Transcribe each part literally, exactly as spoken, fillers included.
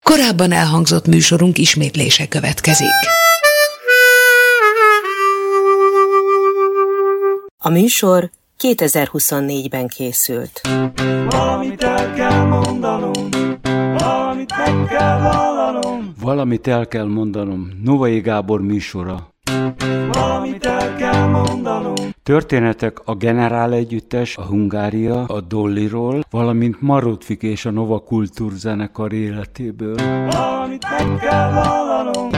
Korábban elhangzott műsorunk ismétlése következik. A műsor kétezer-huszonnégyben készült. Valamit el kell mondanom, valamit meg kell vallanom. Valamit el kell mondanom. Novai Gábor műsora. Valamit el kell mondanom. Történetek a Generál Együttes, a Hungária, a Dollyról, valamint Marótfik és a Nova Kultúr zenekar életéből. Valamit meg kell vallanom.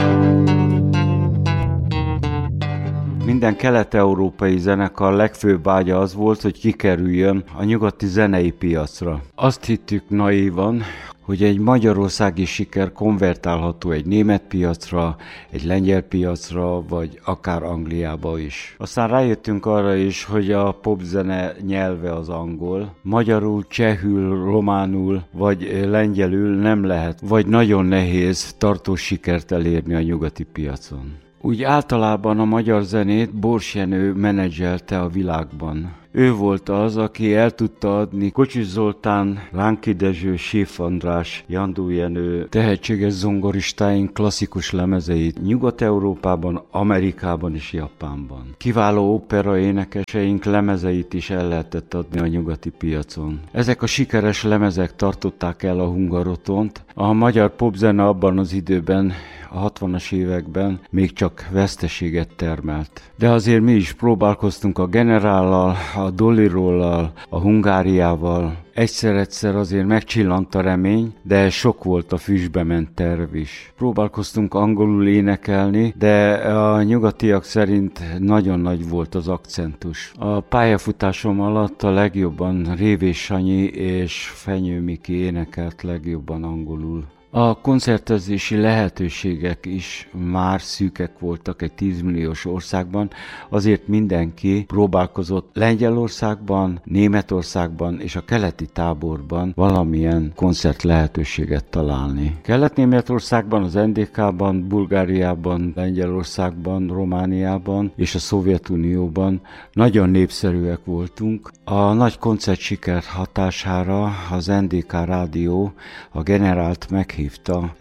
Minden kelet-európai zenekar legfőbb vágya az volt, hogy kikerüljön a nyugati zenei piacra. Azt hittük naívan, hogy egy magyarországi siker konvertálható egy német piacra, egy lengyel piacra, vagy akár Angliába is. Aztán rájöttünk arra is, hogy a popzene nyelve az angol. Magyarul, csehül, románul, vagy lengyelül nem lehet, vagy nagyon nehéz tartós sikert elérni a nyugati piacon. Úgy általában a magyar zenét Bors Jenő menedzselte a világban. Ő volt az, aki el tudta adni Kocsis Zoltán, Ránki Dezső, Séf András, Jandó Jenő tehetséges zongoristáink klasszikus lemezeit Nyugat-Európában, Amerikában és Japánban. Kiváló opera énekeseink lemezeit is el lehetett adni a nyugati piacon. Ezek a sikeres lemezek tartották el a Hungarotont. A magyar popzene abban az időben, a hatvanas években még csak veszteséget termelt. De azért mi is próbálkoztunk a Generállal, a Dollyrollal, a Hungáriával. Egyszer-egyszer azért megcsillant a remény, de sok volt a füstbe ment terv is. Próbálkoztunk angolul énekelni, de a nyugatiak szerint nagyon nagy volt az akcentus. A pályafutásom alatt a legjobban Révés Sanyi és Fenyő Miki énekelt legjobban angolul. A koncertezési lehetőségek is már szűkek voltak egy tízmilliós országban, azért mindenki próbálkozott Lengyelországban, Németországban és a keleti táborban valamilyen koncert lehetőséget találni. Kelet-Németországban, az en dé ká-ban, Bulgáriában, Lengyelországban, Romániában és a Szovjetunióban nagyon népszerűek voltunk. A nagy koncertsiker hatására az en dé ká rádió a Generált meghívta hívta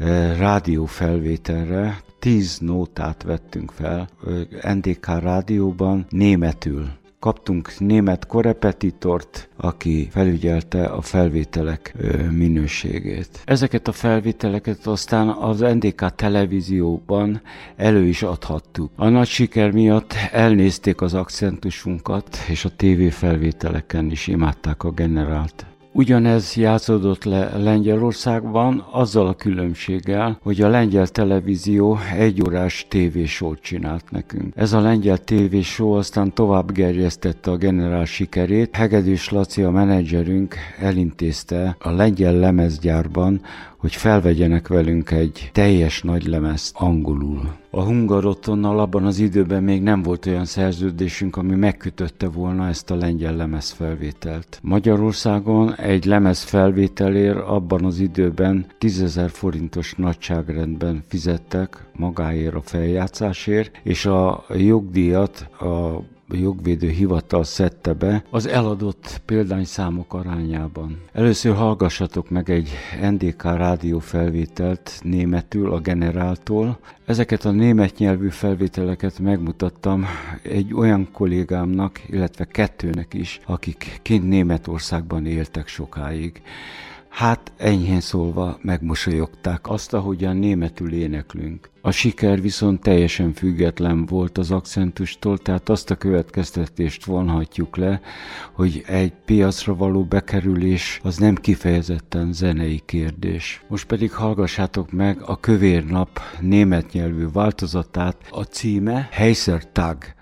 rádiófelvételre, tíz nótát vettünk fel en dé ká rádióban németül. Kaptunk német korepetitort, aki felügyelte a felvételek minőségét. Ezeket a felvételeket aztán az en dé ká televízióban elő is adhattuk. A nagy siker miatt elnézték az akcentusunkat, és a tévéfelvételeken is imádták a Generált. Ugyanez játszódott le Lengyelországban, azzal a különbséggel, hogy a lengyel televízió egyórás tévésót csinált nekünk. Ez a lengyel tévésó aztán tovább gerjesztette a Generál sikerét. Hegedűs Laci, a menedzserünk elintézte a lengyel lemezgyárban, hogy felvegyenek velünk egy teljes nagylemezt angolul. A Hungarotonnal abban az időben még nem volt olyan szerződésünk, ami megkötötte volna ezt a lengyel lemezfelvételt. Magyarországon egy lemez felvételért abban az időben tízezer forintos nagyságrendben fizettek magáért a feljátszásért, és a jogdíjat a jogvédő hivatal szedte be az eladott példányszámok arányában. Először hallgassatok meg egy en dé ká rádió felvételt németül a Generáltól. Ezeket a német nyelvű felvételeket megmutattam egy olyan kollégámnak, illetve kettőnek is, akik kint Németországban éltek sokáig. Hát enyhén szólva megmosolyogták azt, ahogyan németül éneklünk. A siker viszont teljesen független volt az akcentustól, tehát azt a következtetést vonhatjuk le, hogy egy piacra való bekerülés az nem kifejezetten zenei kérdés. Most pedig hallgassátok meg a Kövér Nap német nyelvű változatát, a címe Heißer Tag.